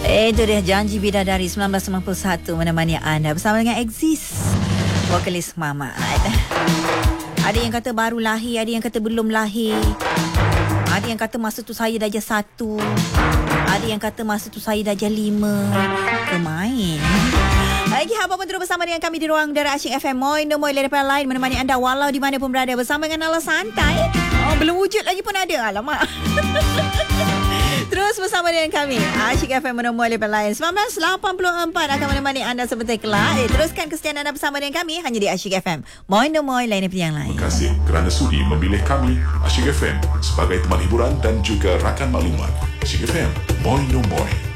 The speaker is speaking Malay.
Itu dia Janji Bidadari 1991 menemani anda bersama dengan Exist, vokalis Mama. Ada yang kata baru lahir, ada yang kata belum lahir, ada yang kata masa tu saya darjah 1, ada yang kata masa tu saya darjah 5. Kemain. Lagi haba pun terus bersama dengan kami di ruang udara Asyik FM. Moi daripada lain menemani anda walau di mana pun berada bersama dengan Nala Santai. Oh, belum wujud lagi pun ada. Alamak. Terus bersama dengan kami Asyik FM menemui daripada lain 1984 akan menemani anda sebentar kelak. Teruskan kesetiaan anda bersama dengan kami hanya di Asyik FM. Moi lain daripada yang lain. Terima kasih kerana sudi memilih kami Asyik FM sebagai teman hiburan dan juga rakan maklumat. Asyik FM, moi.